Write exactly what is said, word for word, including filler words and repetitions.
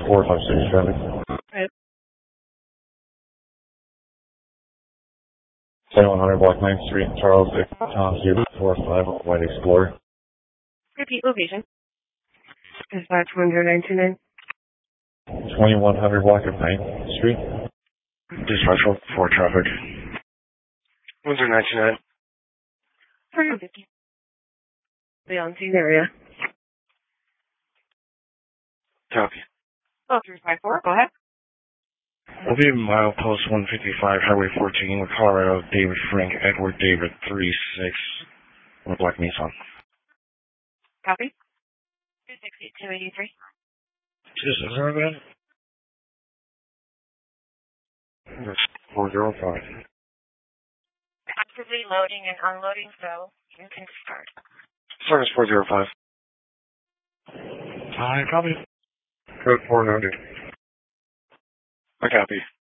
four five six traffic. Right. seventy-one hundred Block ninth Street, Charles, Tom Hugh, four five, White Explorer. Repeat location. Dispatch one zero nine two nine. twenty-one hundred Block of ninth Street. Dispatch four traffic. one zero nine two nine. three fifty. The on-scene area. Copy. Oh, three five four, go ahead. We'll be milepost one fifty-five, Highway fourteen, with Colorado, David Frank, Edward David, three six, with Black Nissan. Copy. two sixty, two eighty-three. This is our man. That's four zero five. Actively loading and unloading, so you can start. Service four zero five. Hi, copy. Code four hundred. I copy.